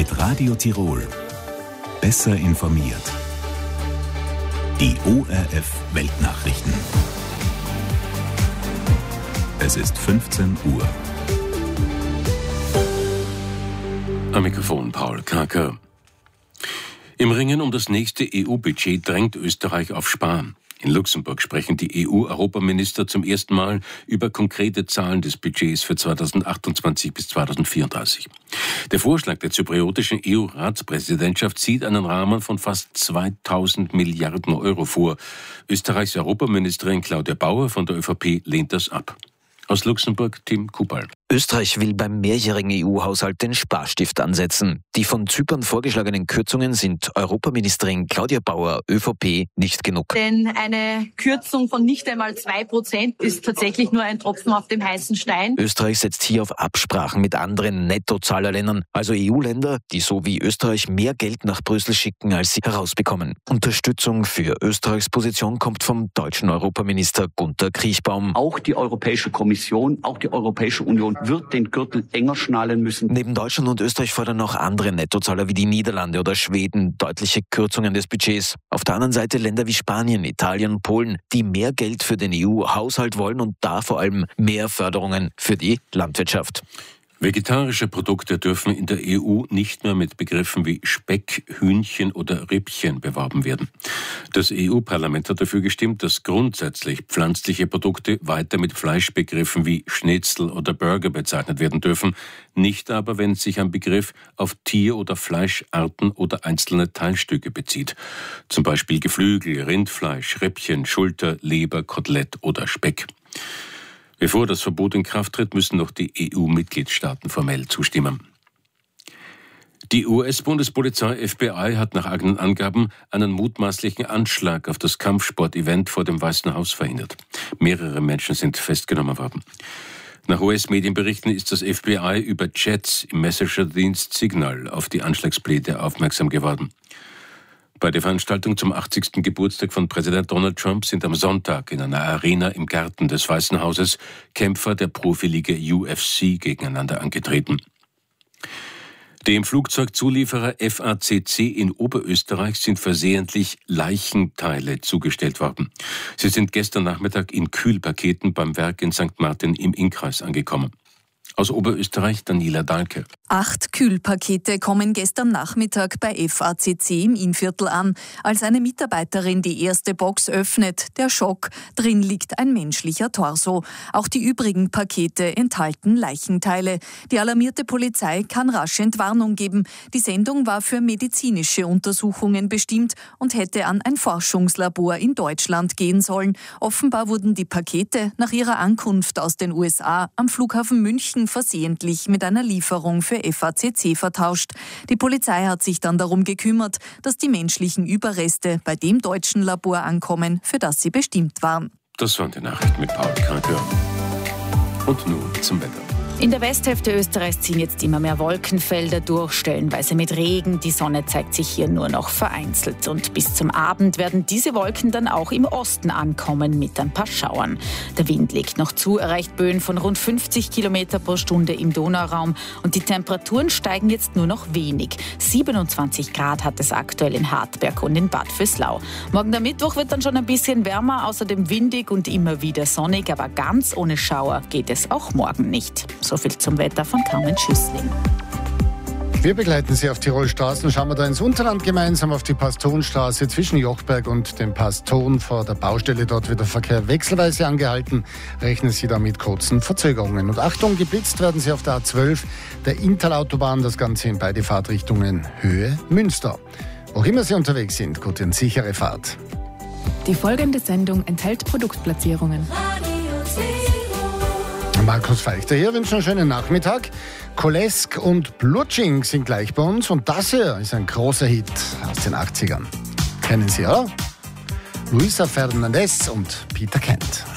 Mit Radio Tirol. Besser informiert. Die ORF Weltnachrichten. Es ist 15 Uhr. Am Mikrofon Paul Kaker. Im Ringen um das nächste EU-Budget drängt Österreich auf Sparen. In Luxemburg sprechen die EU-Europaminister zum ersten Mal über konkrete Zahlen des Budgets für 2028 bis 2034. Der Vorschlag der zypriotischen EU-Ratspräsidentschaft sieht einen Rahmen von fast 2000 Milliarden Euro vor. Österreichs Europaministerin Claudia Bauer von der ÖVP lehnt das ab. Aus Luxemburg, Tim Kubal. Österreich will beim mehrjährigen EU-Haushalt den Sparstift ansetzen. Die von Zypern vorgeschlagenen Kürzungen sind Europaministerin Claudia Bauer, ÖVP, nicht genug. Denn eine Kürzung von nicht einmal 2% ist tatsächlich nur ein Tropfen auf dem heißen Stein. Österreich setzt hier auf Absprachen mit anderen Nettozahlerländern, also EU-Länder, die so wie Österreich mehr Geld nach Brüssel schicken, als sie herausbekommen. Unterstützung für Österreichs Position kommt vom deutschen Europaminister Gunter Kriechbaum. Auch die Europäische Kommission, auch die Europäische Union wird den Gürtel enger schnallen müssen. Neben Deutschland und Österreich fordern auch andere Nettozahler wie die Niederlande oder Schweden deutliche Kürzungen des Budgets. Auf der anderen Seite Länder wie Spanien, Italien und Polen, die mehr Geld für den EU-Haushalt wollen und da vor allem mehr Förderungen für die Landwirtschaft. Vegetarische Produkte dürfen in der EU nicht mehr mit Begriffen wie Speck, Hühnchen oder Rippchen beworben werden. Das EU-Parlament hat dafür gestimmt, dass grundsätzlich pflanzliche Produkte weiter mit Fleischbegriffen wie Schnitzel oder Burger bezeichnet werden dürfen, nicht aber, wenn es sich ein Begriff auf Tier- oder Fleischarten oder einzelne Teilstücke bezieht. Zum Beispiel Geflügel, Rindfleisch, Rippchen, Schulter, Leber, Kotelett oder Speck. Bevor das Verbot in Kraft tritt, müssen noch die EU-Mitgliedstaaten formell zustimmen. Die US-Bundespolizei FBI hat nach eigenen Angaben einen mutmaßlichen Anschlag auf das Kampfsport-Event vor dem Weißen Haus verhindert. Mehrere Menschen sind festgenommen worden. Nach US-Medienberichten ist das FBI über Chats im Messenger-Dienst Signal auf die Anschlagspläne aufmerksam geworden. Bei der Veranstaltung zum 80. Geburtstag von Präsident Donald Trump sind am Sonntag in einer Arena im Garten des Weißen Hauses Kämpfer der Profiliga UFC gegeneinander angetreten. Dem Flugzeugzulieferer FACC in Oberösterreich sind versehentlich Leichenteile zugestellt worden. Sie sind gestern Nachmittag in Kühlpaketen beim Werk in St. Martin im Innkreis angekommen. Aus Oberösterreich Daniela Dahlke. 8 Kühlpakete kommen gestern Nachmittag bei FACC im Innviertel an. Als eine Mitarbeiterin die erste Box öffnet, der Schock, drin liegt ein menschlicher Torso. Auch die übrigen Pakete enthalten Leichenteile. Die alarmierte Polizei kann rasch Entwarnung geben. Die Sendung war für medizinische Untersuchungen bestimmt und hätte an ein Forschungslabor in Deutschland gehen sollen. Offenbar wurden die Pakete nach ihrer Ankunft aus den USA am Flughafen München versehentlich mit einer Lieferung für FACC vertauscht. Die Polizei hat sich dann darum gekümmert, dass die menschlichen Überreste bei dem deutschen Labor ankommen, für das sie bestimmt waren. Das waren die Nachrichten mit Paul Kaker. Und nun zum Wetter. In der Westhälfte Österreichs ziehen jetzt immer mehr Wolkenfelder durch, stellenweise mit Regen. Die Sonne zeigt sich hier nur noch vereinzelt. Und bis zum Abend werden diese Wolken dann auch im Osten ankommen mit ein paar Schauern. Der Wind legt noch zu, erreicht Böen von rund 50 Kilometer pro Stunde im Donauraum. Und die Temperaturen steigen jetzt nur noch wenig. 27 Grad hat es aktuell in Hartberg und in Bad Vöslau. Morgen der Mittwoch wird dann schon ein bisschen wärmer, außerdem windig und immer wieder sonnig. Aber ganz ohne Schauer geht es auch morgen nicht. So viel zum Wetter von Carmen Schüssling. Wir begleiten Sie auf Tirol Straßen. Schauen wir da ins Unterland gemeinsam auf die Pastonstraße zwischen Jochberg und dem Paston. Vor der Baustelle dort wird der Verkehr wechselweise angehalten. Rechnen Sie da mit kurzen Verzögerungen. Und Achtung, geblitzt werden Sie auf der A12, der Inntal-Autobahn. Das Ganze in beide Fahrtrichtungen Höhe Münster. Wo immer Sie unterwegs sind, gute und sichere Fahrt. Die folgende Sendung enthält Produktplatzierungen. Markus Feichter hier, wünsche einen schönen Nachmittag. Kolesk und Blutsching sind gleich bei uns und das hier ist ein großer Hit aus den 80ern. Kennen Sie, oder? Luisa Fernandez und Peter Kent.